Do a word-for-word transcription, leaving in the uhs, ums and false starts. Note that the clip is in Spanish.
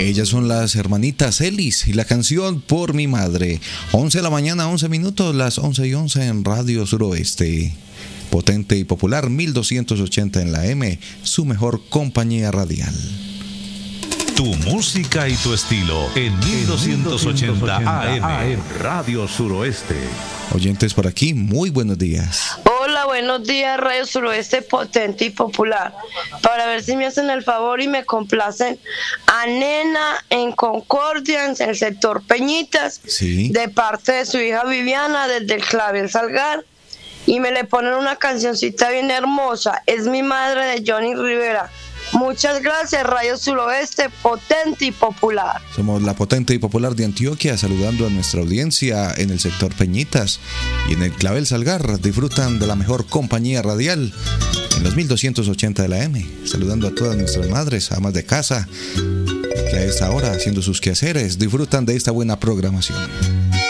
Ellas son las hermanitas Elis y la canción Por mi madre. once de la mañana, once minutos, las once y once en Radio Suroeste. Potente y popular, mil doscientos ochenta en la M, su mejor compañía radial. Tu música y tu estilo en mil doscientos ochenta A M, Radio Suroeste. Oyentes por aquí, muy buenos días. Hola, buenos días, Radio Suroeste, potente y popular. Para ver si me hacen el favor y me complacen a Nena en Concordia, en el sector Peñitas, sí, de parte de su hija Viviana, desde el Clavel Salgar. Y me le ponen una cancioncita bien hermosa. Es mi madre, de Johnny Rivera. Muchas gracias, Radio Suroeste, potente y popular. Somos la potente y popular de Antioquia, saludando a nuestra audiencia en el sector Peñitas y en el Clavel Salgar. Disfrutan de la mejor compañía radial en los mil doscientos ochenta de la M. Saludando a todas nuestras madres, amas de casa, que a esta hora, haciendo sus quehaceres, disfrutan de esta buena programación.